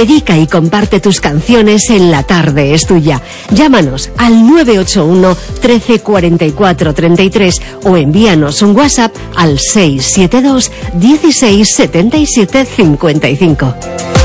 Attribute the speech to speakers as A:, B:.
A: Dedica y comparte tus canciones en La Tarde es Tuya. Llámanos al 981 13 44 33 o envíanos un WhatsApp al 672 16 77 55.